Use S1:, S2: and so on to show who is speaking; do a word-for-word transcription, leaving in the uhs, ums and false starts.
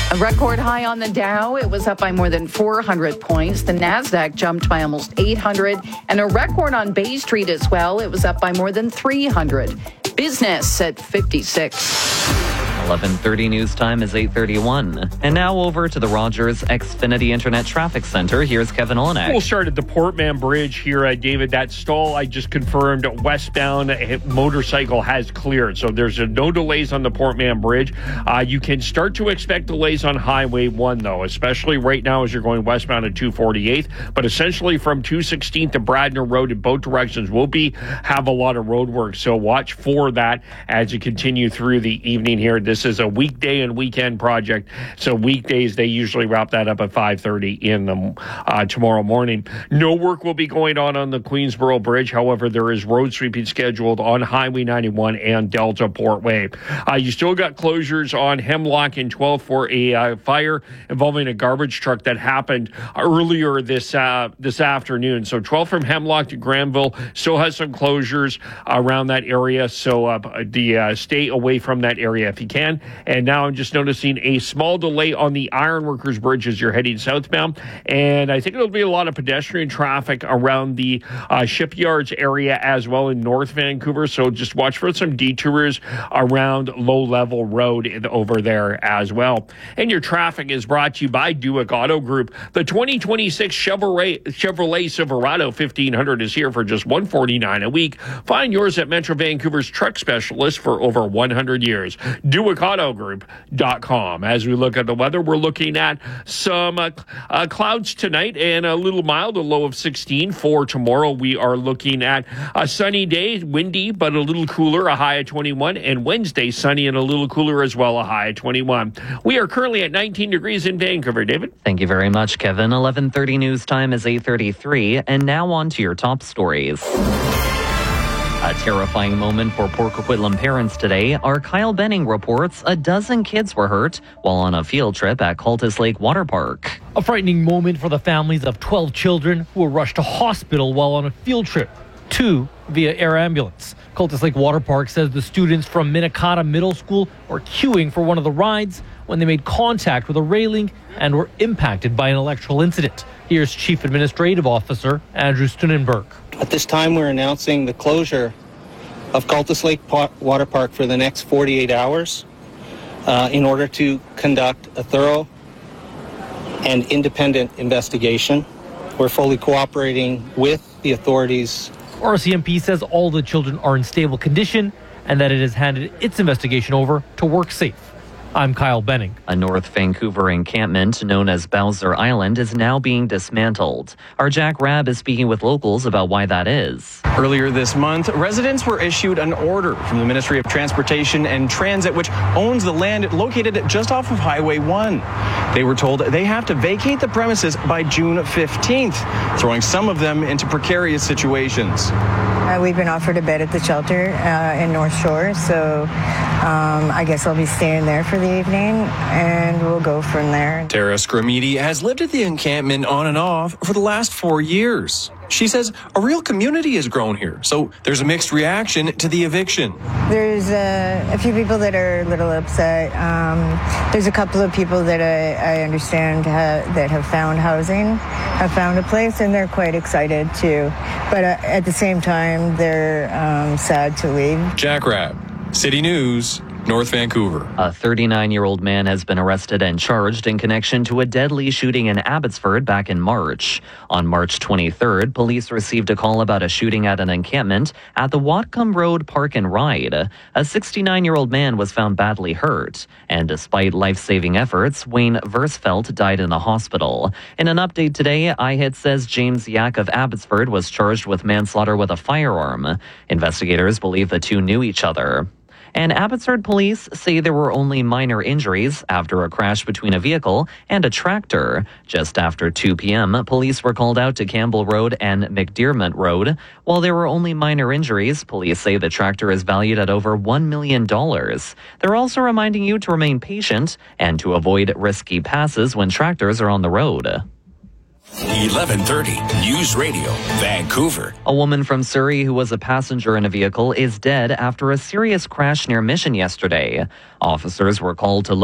S1: A record high on the Dow. It was up by more than four hundred points. The Nasdaq jumped by almost eight hundred, and a record on Bay Street as well. It was up by more than three hundred. Business at fifty-six.
S2: eleven thirty news time is eight thirty-one. And now over to the Rogers Xfinity Internet Traffic Center. Here's Kevin Olenek.
S3: We'll start at the Portman Bridge here, uh, David. That stall I just confirmed westbound motorcycle has cleared. So there's uh, no delays on the Portman Bridge. Uh, you can start to expect delays on Highway one, though, especially right now as you're going westbound at two forty-eighth. But essentially from two sixteenth to Bradner Road in both directions will be have a lot of road work. So watch for that as you continue through the evening here. This is a weekday and weekend project. So weekdays, they usually wrap that up at five thirty in the uh, tomorrow morning. No work will be going on on the Queensboro Bridge. However, there is road sweeping scheduled on Highway ninety-one and Delta Portway. Uh, you still got closures on Hemlock and twelve for a uh, fire involving a garbage truck that happened earlier this uh, this afternoon. So twelve from Hemlock to Granville still has some closures around that area. So uh, the uh, stay away from that area if you can. And now I'm just noticing a small delay on the Ironworkers Bridge as you're heading southbound. And I think it'll be a lot of pedestrian traffic around the uh, shipyards area as well in North Vancouver. So just watch for some detours around Low Level Road in, over there as well. And your traffic is brought to you by Duick Auto Group. The twenty twenty-six Chevrolet, Chevrolet Silverado fifteen hundred is here for just one hundred forty-nine dollars a week. Find yours at Metro Vancouver's truck specialist for over one hundred years. Duick Auto Group dot com. As we look at the weather, we're looking at some uh, uh, clouds tonight and a little mild, a low of sixteen. For tomorrow, we are looking at a sunny day, windy, but a little cooler, a high of twenty-one. And Wednesday, sunny and a little cooler as well, a high of twenty-one. We are currently at nineteen degrees in Vancouver. David?
S2: Thank you very much, Kevin. eleven thirty news time is eight thirty-three. And now on to your top stories. A terrifying moment for Port Coquitlam parents today. Our Kyle Benning reports a dozen kids were hurt while on a field trip at Cultus Lake Water Park.
S4: A frightening moment for the families of twelve children who were rushed to hospital while on a field trip, two via air ambulance. Cultus Lake Water Park says the students from Minikata Middle School were queuing for one of the rides when they made contact with a railing and were impacted by an electrical incident. Here's Chief Administrative Officer Andrew Stunenberg.
S5: At this time, we're announcing the closure of Cultus Lake Water Park for the next forty-eight hours uh, in order to conduct a thorough and independent investigation. We're fully cooperating with the authorities.
S4: R C M P says all the children are in stable condition and that it has handed its investigation over to WorkSafe. I'm Kyle Benning.
S2: A North Vancouver encampment known as Bowser Island is now being dismantled. Our Jack Rabb is speaking with locals about why that is.
S6: Earlier this month, residents were issued an order from the Ministry of Transportation and Transit, which owns the land located just off of Highway one. They were told they have to vacate the premises by June fifteenth, throwing some of them into precarious situations.
S7: Uh, we've been offered a bed at the shelter uh, in North Shore, so um, I guess I'll be staying there for the evening, and we'll go from there.
S8: Tara Scramidi has lived at the encampment on and off for the last four years. She says a real community has grown here, so there's a mixed reaction to the eviction.
S7: There's uh, a few people that are a little upset. Um, there's a couple of people that I, I understand ha- that have found housing, have found a place, and they're quite excited too. But uh, at the same time, they're um, sad to leave.
S8: Jack Rabb, City News, North Vancouver.
S2: A thirty-nine-year-old man has been arrested and charged in connection to a deadly shooting in Abbotsford back in March. On March twenty-third, police received a call about a shooting at an encampment at the Whatcom Road Park and Ride. A sixty-nine-year-old man was found badly hurt, and despite life-saving efforts, Wayne Versfeld died in the hospital. In an update today, I H I T says James Yak of Abbotsford was charged with manslaughter with a firearm. Investigators believe the two knew each other. And Abbotsford police say there were only minor injuries after a crash between a vehicle and a tractor. Just after two p.m., police were called out to Campbell Road and McDermott Road. While there were only minor injuries, police say the tractor is valued at over one million dollars. They're also reminding you to remain patient and to avoid risky passes when tractors are on the road.
S9: eleven thirty News Radio, Vancouver.
S2: A woman from Surrey who was a passenger in a vehicle is dead after a serious crash near Mission yesterday. Officers were called to